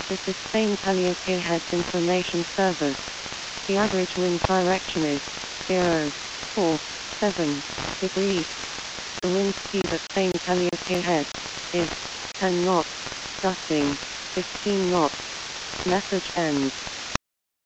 This is Spain Calliope Heads Information Service. The average wind direction is 047 degrees. The wind speed at Spain Calliope Head is 10 knots, gusting 15 knots. Message ends.